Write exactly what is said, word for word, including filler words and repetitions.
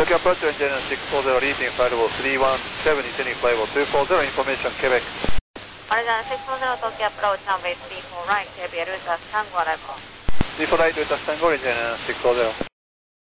Tokyo approach engine six four zero, leading flight level three one seven, descending flight level two four zero, information Quebec. Horizon six four zero, Tokyo approach runway three four right, K B Delta Tango arrival. three four right, Delta Tango, engine six four zero.